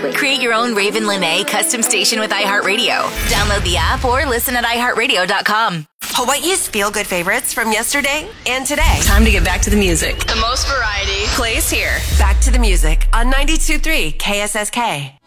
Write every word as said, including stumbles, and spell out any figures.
Create your own Raven Lene custom station with iHeartRadio. Download the app or listen at i heart radio dot com. Hawaii's feel-good favorites from yesterday and today. Time to get back to the music. The most variety plays here. Back to the music on ninety-two point three K S S K.